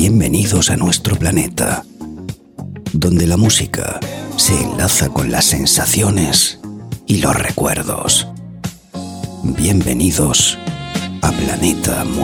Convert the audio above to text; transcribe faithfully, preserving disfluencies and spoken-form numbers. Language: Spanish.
Bienvenidos a nuestro planeta, donde la música se enlaza con las sensaciones y los recuerdos. Bienvenidos a Planeta Música.